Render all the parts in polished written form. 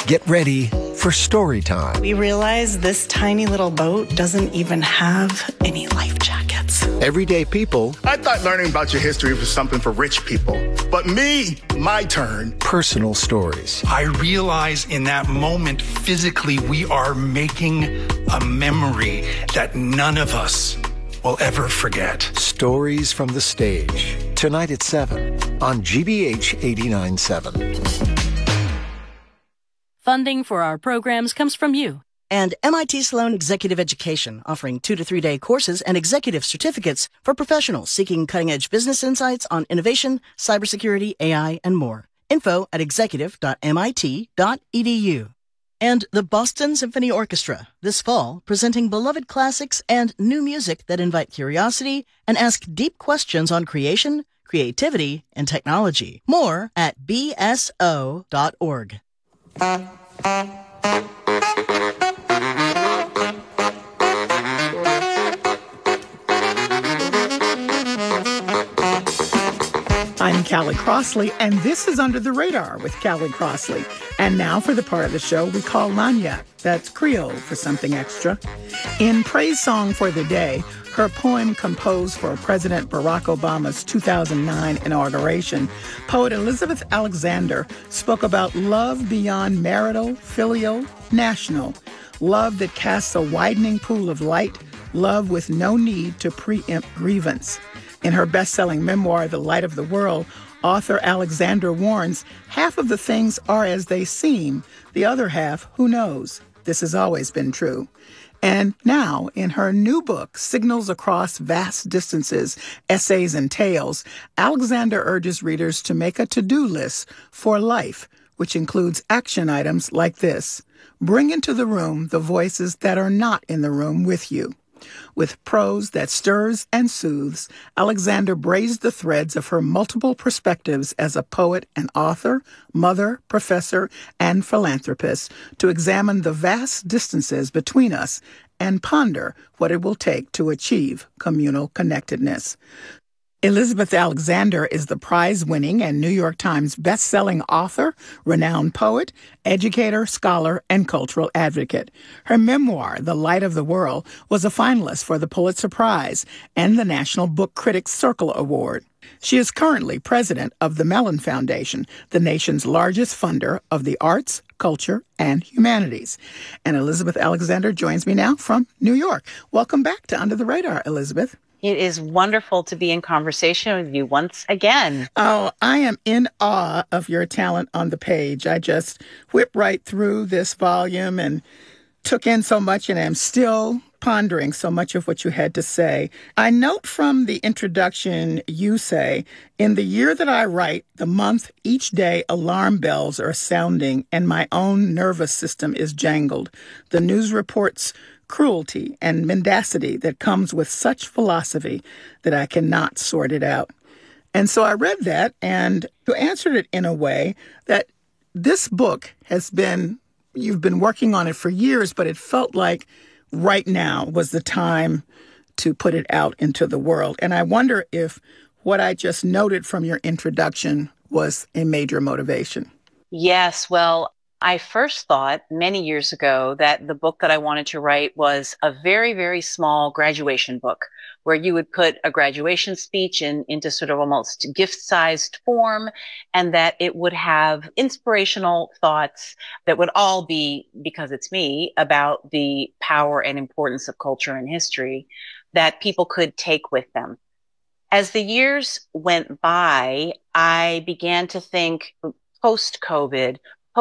Get ready for story time. We realize this tiny little boat doesn't even have any life jackets. Everyday people. I thought learning about your history was something for rich people. But me, my turn. Personal stories. I realize in that moment, physically, we are making a memory that none of us will ever forget. Stories from the stage. Tonight at 7 on GBH 89.7. Funding for our programs comes from you. And MIT Sloan Executive Education, offering 2 to 3 day courses and executive certificates for professionals seeking cutting-edge business insights on innovation, cybersecurity, AI, and more. Info at executive.mit.edu. And the Boston Symphony Orchestra, this fall, presenting beloved classics and new music that invite curiosity and ask deep questions on creation, creativity, and technology. More at bso.org. I'm Callie Crossley, and this is Under the Radar with Callie Crossley. And now for the part of the show we call Lagniappe. That's Creole for something extra. In Praise Song for the Day, her poem composed for President Barack Obama's 2009 inauguration, poet Elizabeth Alexander spoke about love beyond marital, filial, national, love that casts a widening pool of light, love with no need to preempt grievance. In her best-selling memoir, The Light of the World, author Alexander warns, half of the things are as they seem, the other half, who knows? This has always been true. And now, in her new book, Signals Across Vast Distances, Essays and Tales, Alexander urges readers to make a to-do list for life, which includes action items like this. Bring into the room the voices that are not in the room with you. With prose that stirs and soothes, Alexander braided the threads of her multiple perspectives as a poet and author, mother, professor, and philanthropist to examine the vast distances between us and ponder what it will take to achieve communal connectedness. Elizabeth Alexander is the prize-winning and New York Times best-selling author, renowned poet, educator, scholar, and cultural advocate. Her memoir, The Light of the World, was a finalist for the Pulitzer Prize and the National Book Critics Circle Award. She is currently president of the Mellon Foundation, the nation's largest funder of the arts, culture, and humanities. And Elizabeth Alexander joins me now from New York. Welcome back to Under the Radar, Elizabeth. It is wonderful to be in conversation with you once again. Oh, I am in awe of your talent on the page. I just whipped right through this volume and took in so much, and am still pondering so much of what you had to say. I note from the introduction you say, in the year that I write, the month, each day, alarm bells are sounding and my own nervous system is jangled. The news reports cruelty and mendacity that comes with such philosophy that I cannot sort it out. And so I read that, and you answered it in a way that this book has been, you've been working on it for years, but it felt like right now was the time to put it out into the world. And I wonder if what I just noted from your introduction was a major motivation. Yes, well, I first thought many years ago that the book that I wanted to write was a very, very small graduation book where you would put a graduation speech into sort of almost gift-sized form, and that it would have inspirational thoughts that would all be, because it's me, about the power and importance of culture and history that people could take with them. As the years went by, I began to think post-COVID,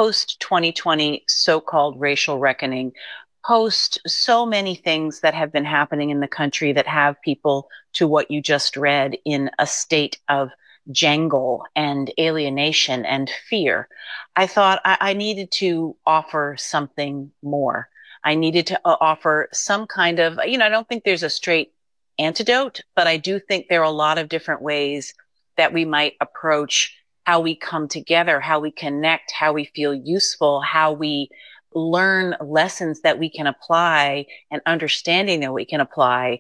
post-2020 so-called racial reckoning, post so many things that have been happening in the country that have people, to what you just read, in a state of jangle and alienation and fear. I thought I needed to offer something more. I needed to offer some kind of, I don't think there's a straight antidote, but I do think there are a lot of different ways that we might approach how we come together, how we connect, how we feel useful, how we learn lessons that we can apply and understanding that we can apply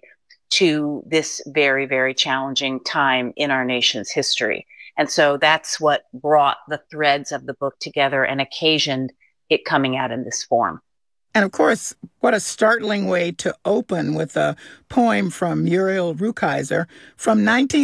to this very, very challenging time in our nation's history. And so that's what brought the threads of the book together and occasioned it coming out in this form. And of course, what a startling way to open with a poem from Muriel Rukeyser from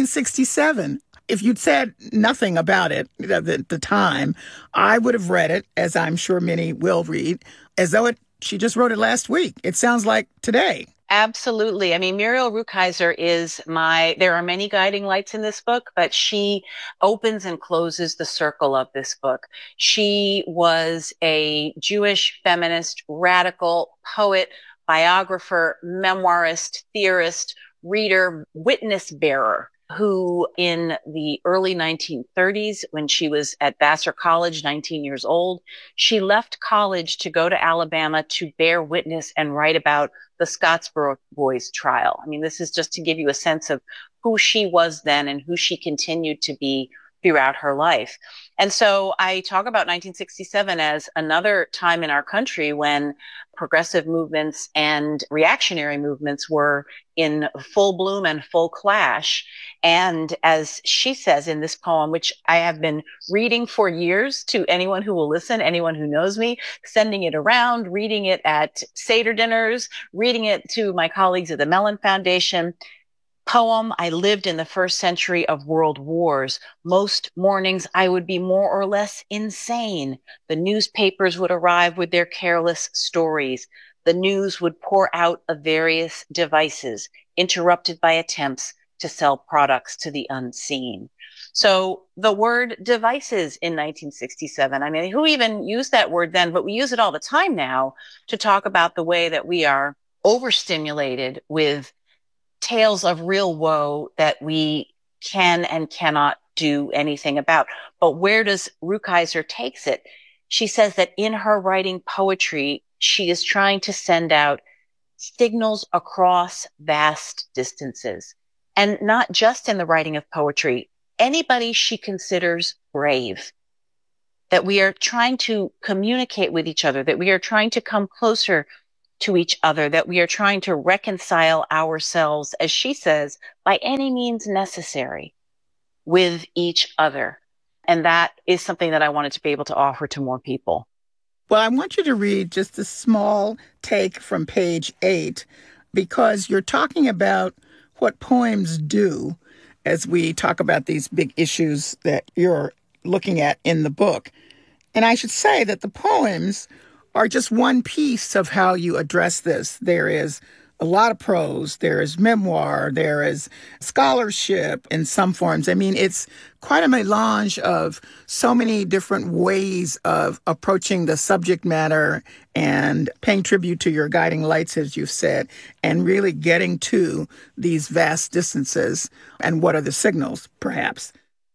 1967. If you'd said nothing about it at the time, I would have read it, as I'm sure many will read, as though she just wrote it last week. It sounds like today. Absolutely. I mean, Muriel Rukeyser is there are many guiding lights in this book, but she opens and closes the circle of this book. She was a Jewish feminist, radical poet, biographer, memoirist, theorist, reader, witness bearer, who in the early 1930s, when she was at Vassar College, 19 years old, she left college to go to Alabama to bear witness and write about the Scottsboro Boys trial. I mean, this is just to give you a sense of who she was then and who she continued to be throughout her life. And so I talk about 1967 as another time in our country when progressive movements and reactionary movements were in full bloom and full clash. And as she says in this poem, which I have been reading for years to anyone who will listen, anyone who knows me, sending it around, reading it at Seder dinners, reading it to my colleagues at the Mellon Foundation. Poem, I lived in the first century of world wars. Most mornings I would be more or less insane. The newspapers would arrive with their careless stories. The news would pour out of various devices, interrupted by attempts to sell products to the unseen. So the word devices in 1967, I mean, who even used that word then? But we use it all the time now to talk about the way that we are overstimulated with tales of real woe that we can and cannot do anything about. But where does Rukeyser takes it? She says that in her writing poetry, she is trying to send out signals across vast distances. And not just in the writing of poetry, anybody she considers brave. That we are trying to communicate with each other, that we are trying to come closer to each other, that we are trying to reconcile ourselves, as she says, by any means necessary with each other. And that is something that I wanted to be able to offer to more people. Well, I want you to read just a small take from page 8, because you're talking about what poems do as we talk about these big issues that you're looking at in the book. And I should say that the poems are just one piece of how you address this. There is a lot of prose, there is memoir, there is scholarship in some forms. I mean, it's quite a melange of so many different ways of approaching the subject matter and paying tribute to your guiding lights, as you've said, and really getting to these vast distances and what are the signals, perhaps.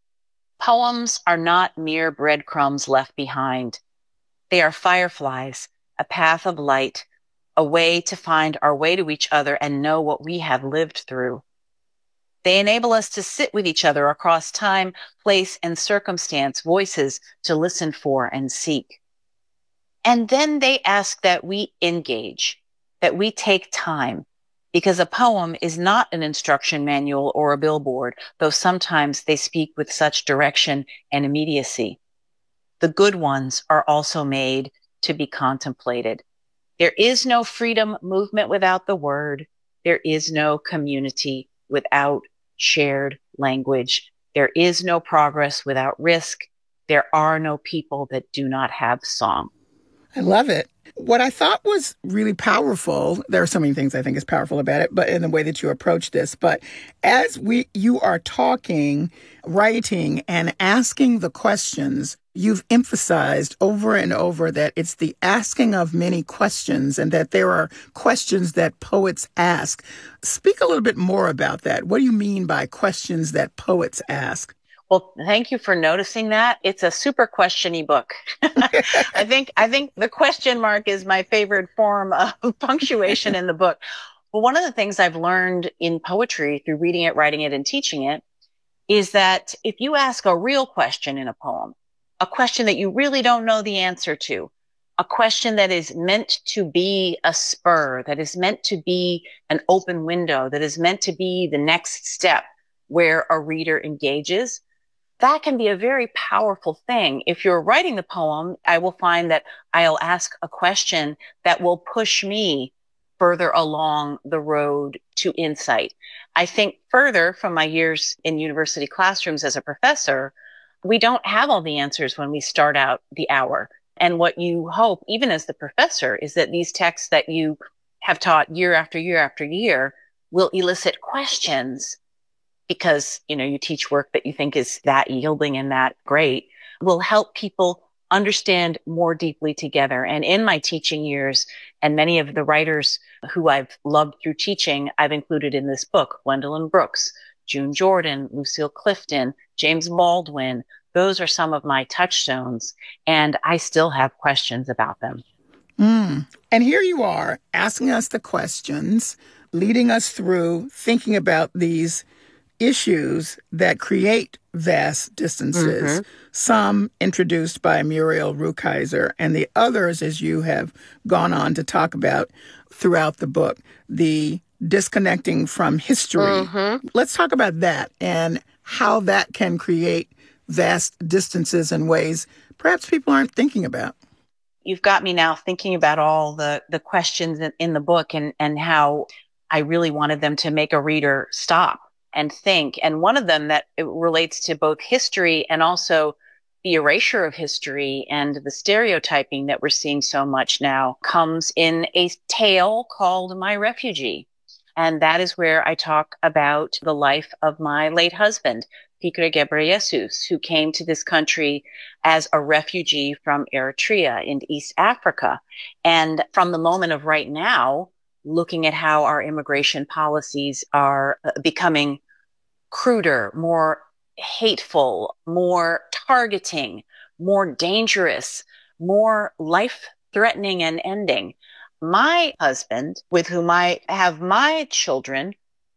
Poems are not mere breadcrumbs left behind. They are fireflies, a path of light, a way to find our way to each other and know what we have lived through. They enable us to sit with each other across time, place, and circumstance, voices to listen for and seek. And then they ask that we engage, that we take time, because a poem is not an instruction manual or a billboard, though sometimes they speak with such direction and immediacy. The good ones are also made to be contemplated. There is no freedom movement without the word. There is no community without shared language. There is no progress without risk. There are no people that do not have song. I love it. What I thought was really powerful, there are so many things I think is powerful about it, but in the way that you approach this, but as you are talking, writing, and asking the questions, you've emphasized over and over that it's the asking of many questions and that there are questions that poets ask. Speak a little bit more about that. What do you mean by questions that poets ask? Well, thank you for noticing that. It's a super question-y book. I think the question mark is my favorite form of punctuation in the book. Well, one of the things I've learned in poetry through reading it, writing it, and teaching it is that if you ask a real question in a poem, a question that you really don't know the answer to, a question that is meant to be a spur, that is meant to be an open window, that is meant to be the next step where a reader engages, that can be a very powerful thing. If you're writing the poem, I will find that I'll ask a question that will push me further along the road to insight. I think further from my years in university classrooms as a professor, we don't have all the answers when we start out the hour. And what you hope, even as the professor, is that these texts that you have taught year after year after year will elicit questions because, you teach work that you think is that yielding and that great, will help people understand more deeply together. And in my teaching years, and many of the writers who I've loved through teaching, I've included in this book, Gwendolyn Brooks, June Jordan, Lucille Clifton, James Baldwin. Those are some of my touchstones, and I still have questions about them. And here you are asking us the questions, leading us through thinking about these issues that create vast distances, some introduced by Muriel Rukeyser, and the others, as you have gone on to talk about throughout the book, the disconnecting from history. Let's talk about that and how that can create vast distances in ways perhaps people aren't thinking about. You've got me now thinking about all the questions in the book and how I really wanted them to make a reader stop and think. And one of them that it relates to both history and also the erasure of history and the stereotyping that we're seeing so much now comes in a tale called My Refugee. And that is where I talk about the life of my late husband, Fikret Gebreyesus, who came to this country as a refugee from Eritrea in East Africa. And from the moment of right now, looking at how our immigration policies are becoming cruder, more hateful, more targeting, more dangerous, more life-threatening and ending. My husband, with whom I have my children,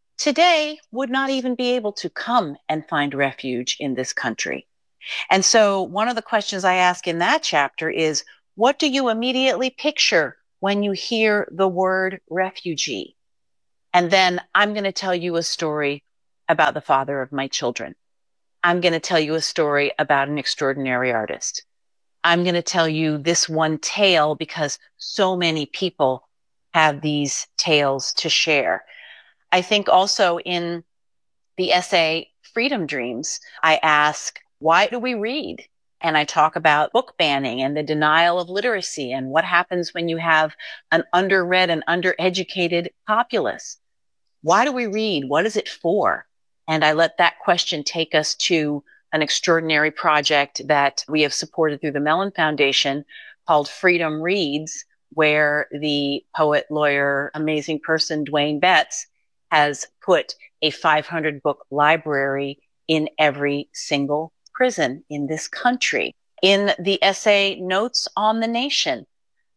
today would not even be able to come and find refuge in this country. And so one of the questions I ask in that chapter is, what do you immediately picture when you hear the word refugee? And then I'm going to tell you a story about the father of my children. I'm going to tell you a story about an extraordinary artist. I'm going to tell you this one tale because so many people have these tales to share. I think also in the essay, Freedom Dreams, I ask, why do we read? And I talk about book banning and the denial of literacy and what happens when you have an underread and undereducated populace. Why do we read? What is it for? And I let that question take us to an extraordinary project that we have supported through the Mellon Foundation called Freedom Reads, where the poet, lawyer, amazing person, Dwayne Betts, has put a 500-book library in every single prison in this country. In the essay Notes on the Nation,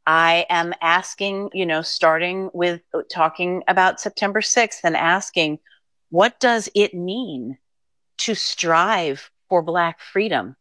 I am asking, starting with talking about September 6th and asking, what does it mean to strive for Black freedom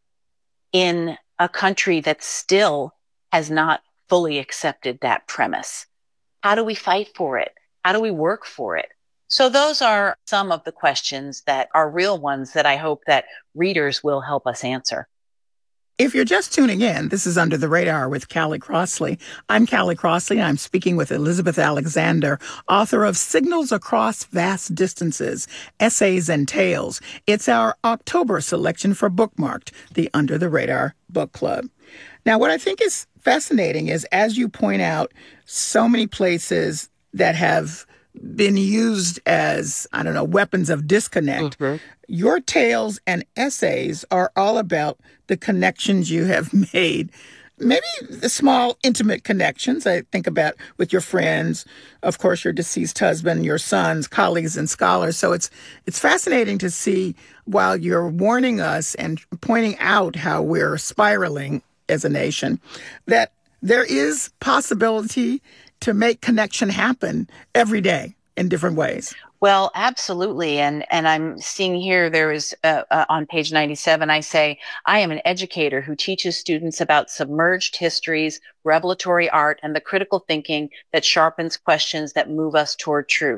in a country that still has not fully accepted that premise? How do we fight for it? How do we work for it? So those are some of the questions that are real ones that I hope that readers will help us answer. If you're just tuning in, this is Under the Radar with Callie Crossley. I'm Callie Crossley. I'm speaking with Elizabeth Alexander, author of Signals Across Vast Distances, Essays and Tales. It's our October selection for Bookmarked, the Under the Radar Book Club. Now, what I think is fascinating is, as you point out, so many places that have been used as, weapons of disconnect. Your tales and essays are all about the connections you have made. Maybe the small, intimate connections I think about with your friends, of course, your deceased husband, your sons, colleagues, and scholars. So it's fascinating to see, while you're warning us and pointing out how we're spiraling as a nation, that there is possibility to make connection happen every day in different ways. Well, absolutely. And I'm seeing here, there is on page 97, I say, I am an educator who teaches students about submerged histories, revelatory art, and the critical thinking that sharpens questions that move us toward truth.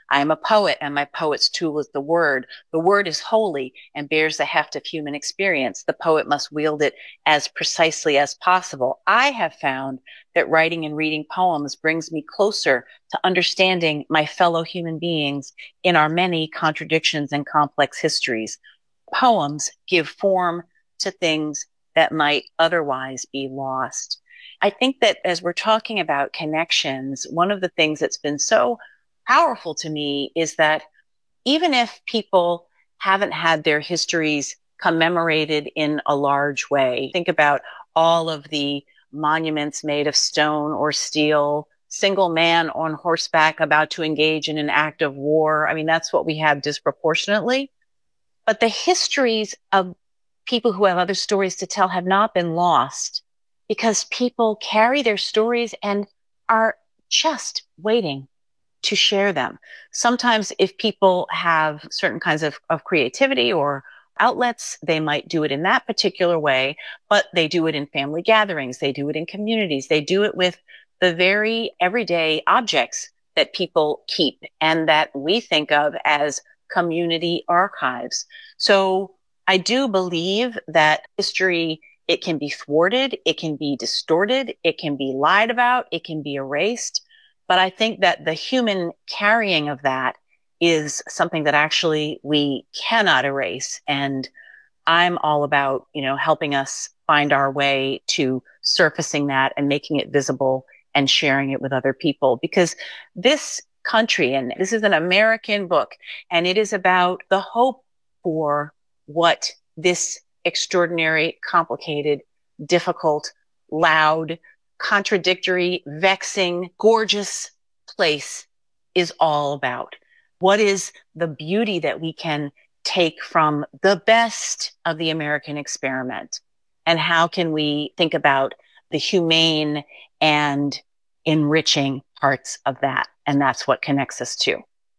I am a poet, and my poet's tool is the word. The word is holy and bears the heft of human experience. The poet must wield it as precisely as possible. I have found that writing and reading poems brings me closer to understanding my fellow human beings in our many contradictions and complex histories. Poems give form to things that might otherwise be lost. I think that as we're talking about connections, one of the things that's been so powerful to me is that even if people haven't had their histories commemorated in a large way, think about all of the monuments made of stone or steel, single man on horseback about to engage in an act of war. I mean, that's what we have disproportionately. But the histories of people who have other stories to tell have not been lost because people carry their stories and are just waiting to share them. Sometimes if people have certain kinds of creativity or outlets, they might do it in that particular way, but they do it in family gatherings. They do it in communities. They do it with the very everyday objects that people keep and that we think of as community archives. So I do believe that history, it can be thwarted, it can be distorted, it can be lied about, it can be erased. But I think that the human carrying of that is something that actually we cannot erase. And I'm all about, helping us find our way to surfacing that and making it visible and sharing it with other people. Because this country, and this is an American book, and it is about the hope for what this extraordinary, complicated, difficult, loud, contradictory, vexing, gorgeous place is all about. What is the beauty that we can take from the best of the American experiment? And how can we think about the humane and enriching parts of that? And that's what connects us to.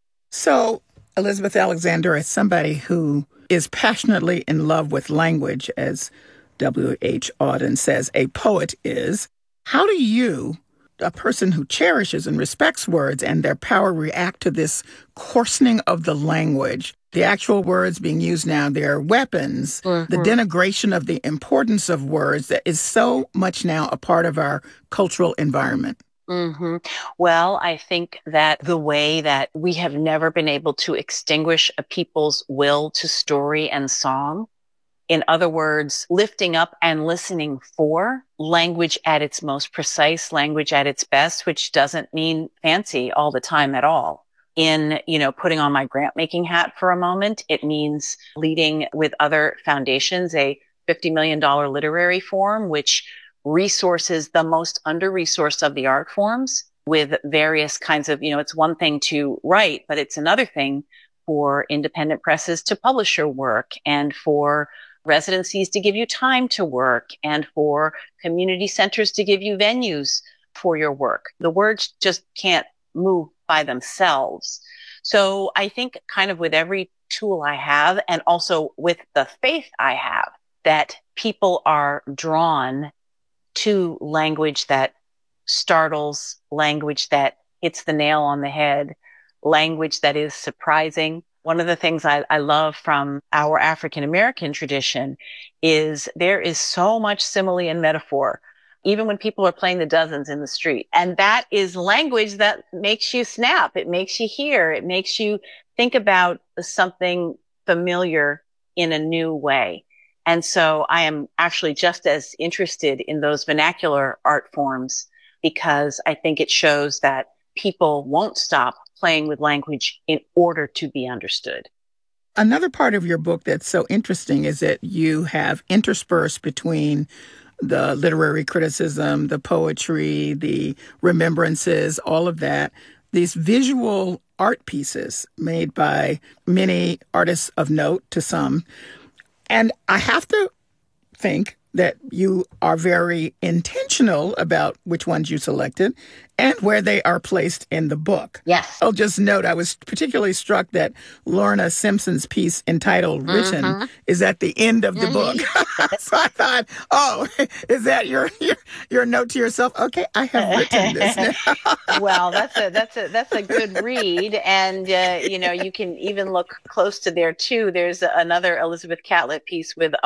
So, Elizabeth Alexander, as somebody who is passionately in love with language, as W.H. Auden says, a poet is, how do you, a person who cherishes and respects words and their power, react to this coarsening of the language? The actual words being used now, they're weapons, the denigration of the importance of words that is so much now a part of our cultural environment. Well, I think that the way that we have never been able to extinguish a people's will to story and song, in other words, lifting up and listening for language at its most precise, language at its best, which doesn't mean fancy all the time at all. In, putting on my grant making hat for a moment, it means leading with other foundations, a $50 million literary forum, which resources the most under-resourced of the art forms with various kinds of, it's one thing to write, but it's another thing for independent presses to publish your work and for residencies to give you time to work and for community centers to give you venues for your work. The words just can't move by themselves. So I think kind of with every tool I have and also with the faith I have that people are drawn to language that startles, language that hits the nail on the head, language that is surprising. One of the things I love from our African American tradition is there is so much simile and metaphor, even when people are playing the dozens in the street. And that is language that makes you snap. It makes you hear. It makes you think about something familiar in a new way. And so I am actually just as interested in those vernacular art forms because I think it shows that people won't stop playing with language in order to be understood. Another part of your book that's so interesting is that you have interspersed between the literary criticism, the poetry, the remembrances, all of that, these visual art pieces made by many artists of note to some. And I have to think that you are very intentional about which ones you selected and where they are placed in the book. Yes. I'll just note, I was particularly struck that Lorna Simpson's piece entitled Written is at the end of the book. So I thought, oh, is that your note to yourself? Okay, I have written this now. Well, that's a good read. And, you can even look close to there too. There's another Elizabeth Catlett piece with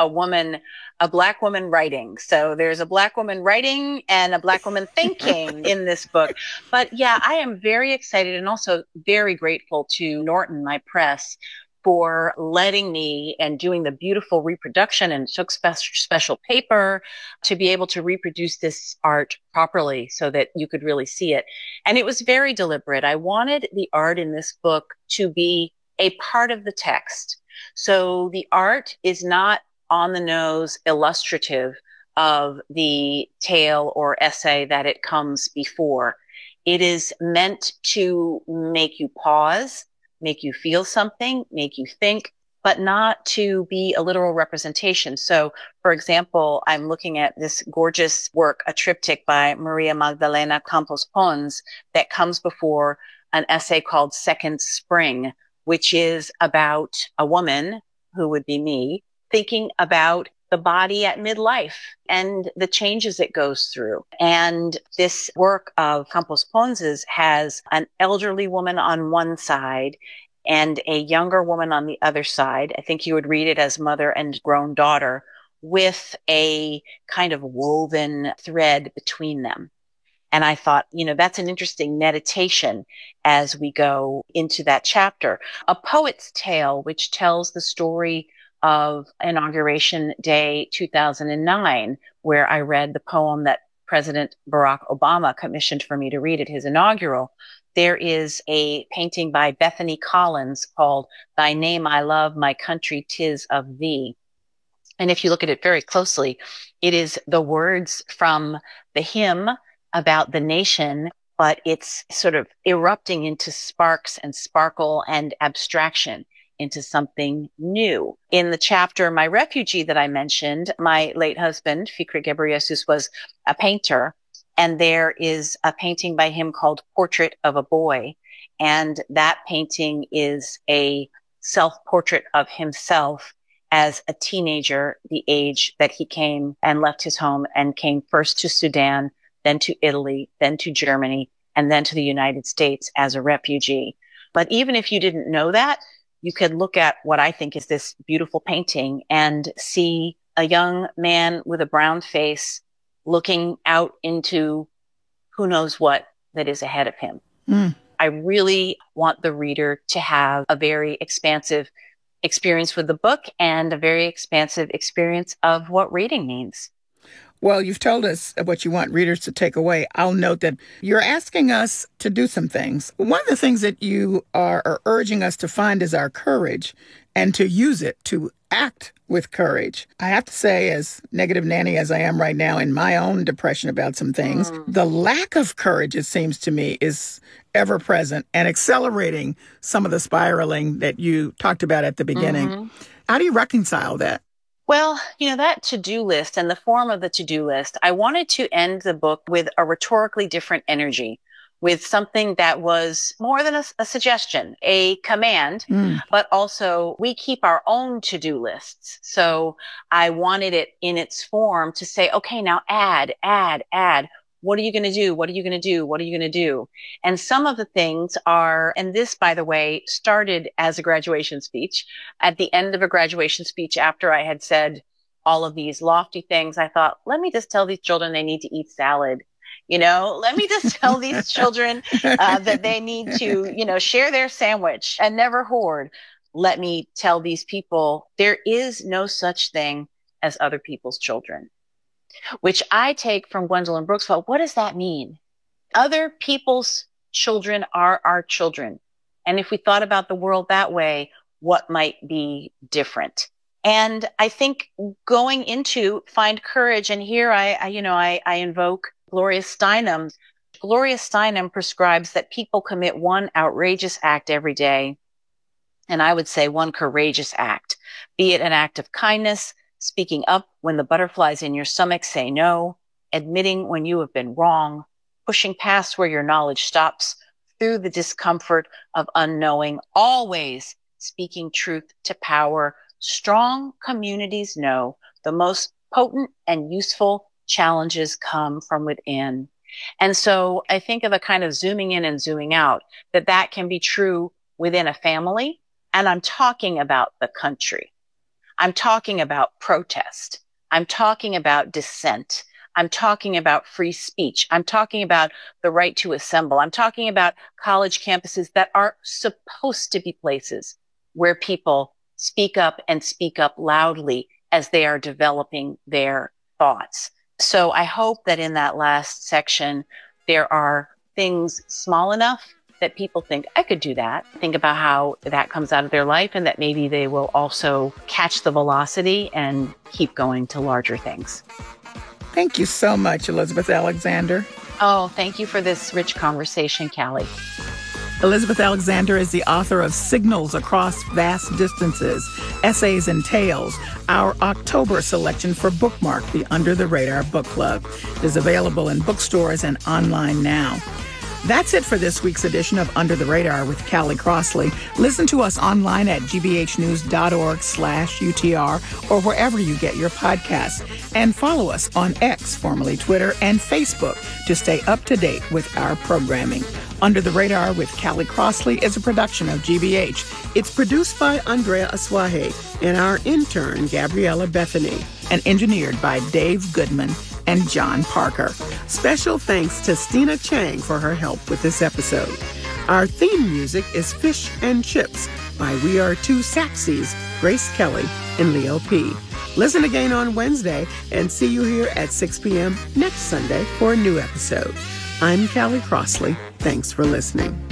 a Black woman writing. So there's a Black woman writing and a Black woman thinking in this book. But yeah, I am very excited and also very grateful to Norton, my press, for letting me and doing the beautiful reproduction, and took special paper to be able to reproduce this art properly so that you could really see it. And it was very deliberate. I wanted the art in this book to be a part of the text. So the art is not on the nose illustrative of the tale or essay that it comes before. It is meant to make you pause, make you feel something, make you think, but not to be a literal representation. So, for example, I'm looking at this gorgeous work, a triptych by Maria Magdalena Campos Pons, that comes before an essay called Second Spring, which is about a woman, who would be me, thinking about the body at midlife and the changes it goes through. And this work of Campos Pons's has an elderly woman on one side and a younger woman on the other side. I think you would read it as mother and grown daughter, with a kind of woven thread between them. And I thought, that's an interesting meditation as we go into that chapter. A Poet's Tale, which tells the story of Inauguration Day 2009, where I read the poem that President Barack Obama commissioned for me to read at his inaugural. There is a painting by Bethany Collins called Thy Name I Love, My Country 'Tis of Thee. And if you look at it very closely, it is the words from the hymn about the nation, but it's sort of erupting into sparks and sparkle and abstraction, into something new. In the chapter, My Refugee, that I mentioned, my late husband, Fikret Gebreyesus, was a painter, and there is a painting by him called Portrait of a Boy. And that painting is a self-portrait of himself as a teenager, the age that he came and left his home and came first to Sudan, then to Italy, then to Germany, and then to the United States as a refugee. But even if you didn't know that, you could look at what I think is this beautiful painting and see a young man with a brown face looking out into who knows what that is ahead of him. I really want the reader to have a very expansive experience with the book and a very expansive experience of what reading means. Well, you've told us what you want readers to take away. I'll note that you're asking us to do some things. One of the things that you are urging us to find is our courage, and to use it, to act with courage. I have to say, as negative nanny as I am right now in my own depression about some things, the lack of courage, it seems to me, is ever present and accelerating some of the spiraling that you talked about at the beginning. How do you reconcile that? Well, that to-do list and the form of the to-do list, I wanted to end the book with a rhetorically different energy, with something that was more than a suggestion, a command, but also we keep our own to-do lists. So I wanted it in its form to say, okay, now add. What are you going to do? What are you going to do? What are you going to do? And some of the things are, and this, by the way, started as a graduation speech. At the end of a graduation speech, after I had said all of these lofty things, I thought, let me just tell these children they need to eat salad. Let me just tell these children that they need to, share their sandwich and never hoard. Let me tell these people there is no such thing as other people's children, which I take from Gwendolyn Brooks. But what does that mean? Other people's children are our children. And if we thought about the world that way, what might be different? And I think going into find courage, and here I invoke Gloria Steinem. Gloria Steinem prescribes that people commit one outrageous act every day. And I would say one courageous act, be it an act of kindness, speaking up when the butterflies in your stomach say no, admitting when you have been wrong, pushing past where your knowledge stops through the discomfort of unknowing, always speaking truth to power. Strong communities know the most potent and useful challenges come from within. And so I think of a kind of zooming in and zooming out, that can be true within a family. And I'm talking about the country. I'm talking about protest. I'm talking about dissent. I'm talking about free speech. I'm talking about the right to assemble. I'm talking about college campuses that are supposed to be places where people speak up and speak up loudly as they are developing their thoughts. So I hope that in that last section, there are things small enough that people think, I could do that. Think about how that comes out of their life, and that maybe they will also catch the velocity and keep going to larger things. Thank you so much, Elizabeth Alexander. Oh, thank you for this rich conversation, Callie. Elizabeth Alexander is the author of Signals Across Vast Distances, Essays and Tales, our October selection for Bookmark, the Under the Radar Book Club. It is available in bookstores and online now. That's it for this week's edition of Under the Radar with Callie Crossley. Listen to us online at gbhnews.org/UTR or wherever you get your podcasts. And follow us on X, formerly Twitter, and Facebook to stay up to date with our programming. Under the Radar with Callie Crossley is a production of GBH. It's produced by Andrea Aswahe and our intern, Gabriella Bethany, and engineered by Dave Goodman and John Parker. Special thanks to Stina Chang for her help with this episode. Our theme music is Fish and Chips by We Are Two Saxies, Grace Kelly and Leo P. Listen again on Wednesday and see you here at 6 p.m. next Sunday for a new episode. I'm Callie Crossley. Thanks for listening.